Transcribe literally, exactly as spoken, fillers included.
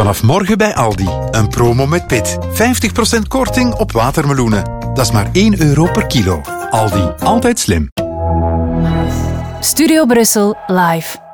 Vanaf morgen bij Aldi. Een promo met pit. vijftig procent korting op watermeloenen. Dat is maar één euro per kilo. Aldi, altijd slim. Studio Brussel live.